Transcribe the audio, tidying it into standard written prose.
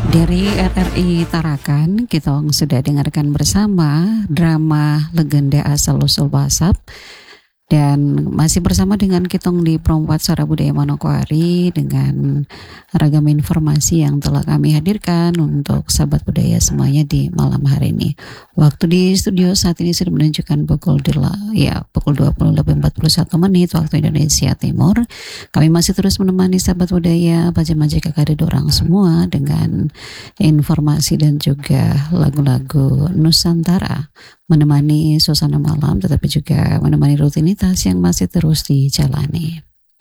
Dari RRI Tarakan, kita sudah dengarkan bersama drama Legenda Asal-Usul Basap. Dan masih bersama dengan Kitong di Perempuan Suara Budaya Manokwari dengan ragam informasi yang telah kami hadirkan untuk sahabat budaya semuanya di malam hari ini. Waktu di studio saat ini sudah menunjukkan pukul 20.41 waktu Indonesia Timur. Kami masih terus menemani sahabat budaya Pajamaji Kakade Dorang semua dengan informasi dan juga lagu-lagu Nusantara, menemani suasana malam tetapi juga menemani rutinitas yang masih terus dijalani.